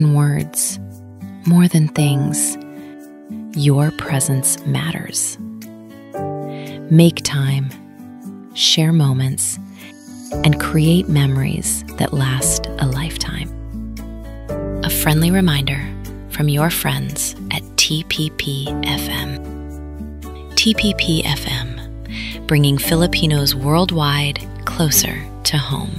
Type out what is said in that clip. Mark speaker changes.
Speaker 1: words, more than things, your presence matters. Make time, share moments, and create memories that last a lifetime. A friendly reminder from your friends at TPP FM. TPP FM, bringing Filipinos worldwide closer to home.